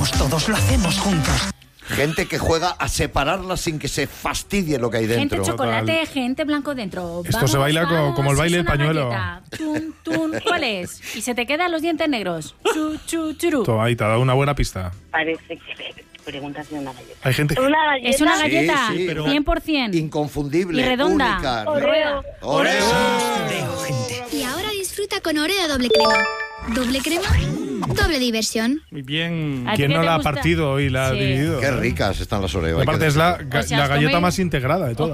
hacemos todos, lo hacemos juntos. Gente que juega a separarlas sin que se fastidie lo que hay Gente dentro. chocolate, gente blanco dentro. Esto se baila como el baile es del una pañuelo. galleta. Tun, tun, ¿cuál es? Y se te quedan los dientes negros. Chu, chu, churú. Toma, ahí te ha dado una buena pista. Parece que preguntas de una galleta. Hay gente... ¿Una galleta? Es una galleta, Sí, pero 100%. Inconfundible, Y redonda. única. Oreo. Oreo. Oreo, gente. Y ahora disfruta con Oreo doble crema. ¿Doble crema? Doble diversión. Muy bien. ¿A ti ¿Quién qué no te la ha gusta? partido y la ha Sí. dividido? Qué ricas están las Oreo. hay que Aparte es la decirlo. O sea, la os galleta coméis- más integrada de todas.